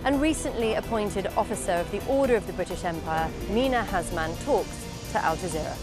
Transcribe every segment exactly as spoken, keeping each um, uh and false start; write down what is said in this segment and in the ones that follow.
and recently appointed Officer of the Order of the British Empire, Mina Hazman, talks to Al Jazeera.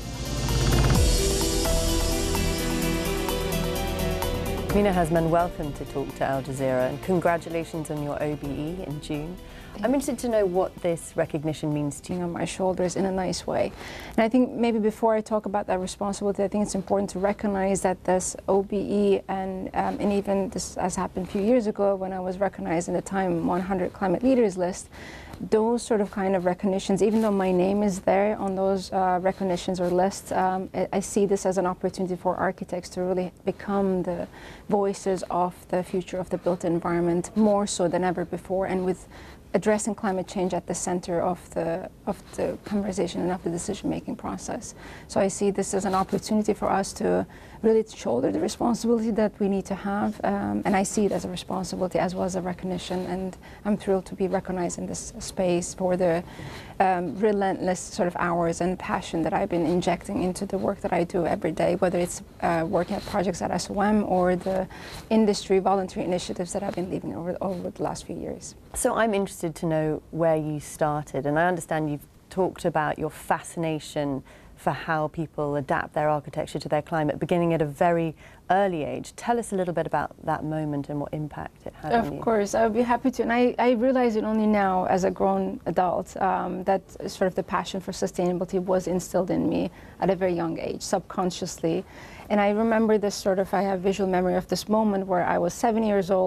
Mina Hazman, welcome to Talk to Al Jazeera, and congratulations on your O B E in June. I'm interested to know what this recognition means to you. On my shoulders in a nice way. And I think maybe before I talk about that responsibility, I think it's important to recognize that this O B E and, um, and even this has happened a few years ago when I was recognized in the Time one hundred Climate Leaders list, those sort of kind of recognitions, even though my name is there on those uh, recognitions or lists, um, I, I see this as an opportunity for architects to really become the voices of the future of the built environment more so than ever before, and with addressing climate change at the center of the of the conversation and of the decision-making process. So I see this as an opportunity for us to really shoulder the responsibility that we need to have, um, and I see it as a responsibility as well as a recognition, and I'm thrilled to be recognized in this space for the um, relentless sort of hours and passion that I've been injecting into the work that I do every day, whether it's uh, working at projects at S O M or the industry voluntary initiatives that I've been leading over, over the last few years. So I'm interested to know where you started, and I understand you've talked about your fascination for how people adapt their architecture to their climate, beginning at a very early age. Tell us a little bit about that moment and what impact it had on you. Of course, I would be happy to. And I, I realize it only now as a grown adult um, that sort of the passion for sustainability was instilled in me at a very young age, subconsciously. And I remember this sort of, I have visual memory of this moment where I was seven years old.